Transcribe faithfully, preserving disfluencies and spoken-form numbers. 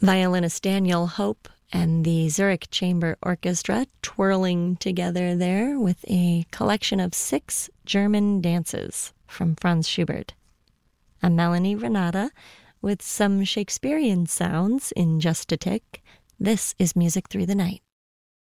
Violinist Daniel Hope and the Zurich Chamber Orchestra twirling together there with a collection of six German dances from Franz Schubert. I'm Melanie Renata with some Shakespearean sounds in just a tick. This is Music Through the Night.